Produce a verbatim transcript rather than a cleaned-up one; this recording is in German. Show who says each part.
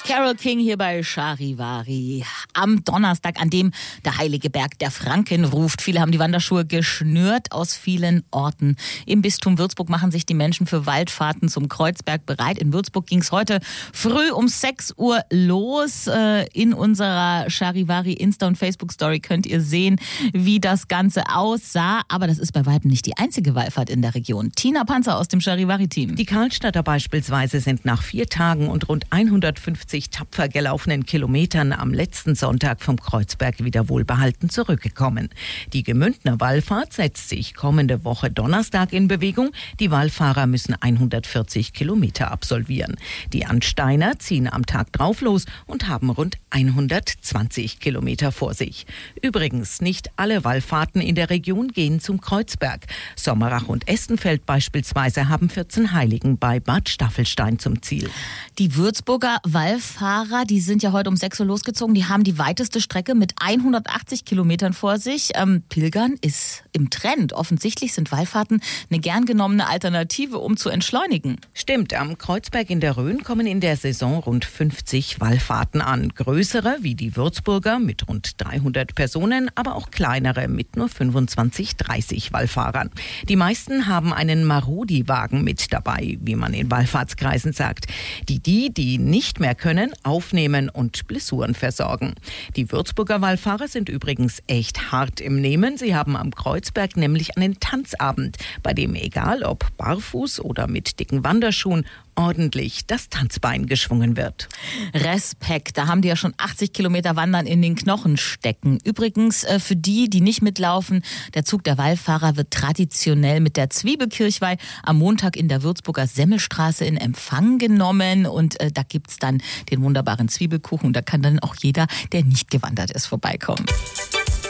Speaker 1: Carole King hier bei Charivari. Am Donnerstag, an dem der heilige Berg der Franken ruft. Viele haben die Wanderschuhe geschnürt aus vielen Orten. Im Bistum Würzburg machen sich die Menschen für Waldfahrten zum Kreuzberg bereit. In Würzburg ging es heute früh um sechs Uhr los. In unserer Charivari Insta- und Facebook-Story könnt ihr sehen, wie das Ganze aussah. Aber das ist bei weitem nicht die einzige Wallfahrt in der Region. Tina Panzer aus dem Charivari-Team.
Speaker 2: Die Karlstadter beispielsweise sind nach vier Tagen und rund hundertfünfzig tapfer gelaufenen Kilometern am letzten Sonntag vom Kreuzberg wieder wohlbehalten zurückgekommen. Die Gemündner Wallfahrt setzt sich kommende Woche Donnerstag in Bewegung. Die Wallfahrer müssen hundertvierzig Kilometer absolvieren. Die Ansteiner ziehen am Tag drauf los und haben rund hundertzwanzig Kilometer vor sich. Übrigens, nicht alle Wallfahrten in der Region gehen zum Kreuzberg. Sommerach und Estenfeld beispielsweise haben vierzehn Heiligen bei Bad Staffelstein zum Ziel.
Speaker 1: Die Würzburger Wallfahrer, die sind ja heute um sechs Uhr losgezogen. Die haben die weiteste Strecke mit hundertachtzig Kilometern vor sich. Ähm, Pilgern ist im Trend. Offensichtlich sind Wallfahrten eine gern genommene Alternative, um zu entschleunigen.
Speaker 2: Stimmt, am Kreuzberg in der Rhön kommen in der Saison rund fünfzig Wallfahrten an. Größere wie die Würzburger mit rund dreihundert Personen, aber auch kleinere mit nur fünfundzwanzig, dreißig Wallfahrern. Die meisten haben einen Marodi-Wagen mit dabei, wie man in Wallfahrtskreisen sagt, die die, die nicht mehr können, aufnehmen und Blessuren versorgen. Die Würzburger Wallfahrer sind übrigens echt hart im Nehmen. Sie haben am Kreuzberg nämlich einen Tanzabend, bei dem egal ob barfuß oder mit dicken Wanderschuhen ordentlich das Tanzbein geschwungen wird.
Speaker 1: Respekt, da haben die ja schon achtzig Kilometer Wandern in den Knochen stecken. Übrigens, für die, die nicht mitlaufen, der Zug der Wallfahrer wird traditionell mit der Zwiebelkirchweih am Montag in der Würzburger Semmelstraße in Empfang genommen. Und äh, da gibt's dann den wunderbaren Zwiebelkuchen. Da kann dann auch jeder, der nicht gewandert ist, vorbeikommen.